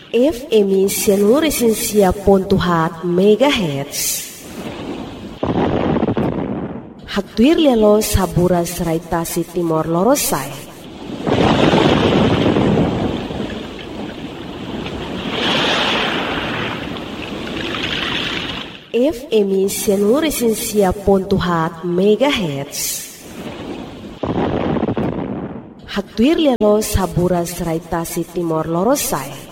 FM 106.7 MHz. Hatuir lelo sabura serai tasi Timor Lorosai. FM 106.7 MHz. Hatuir lelo sabura serai tasi Timor Lorosai.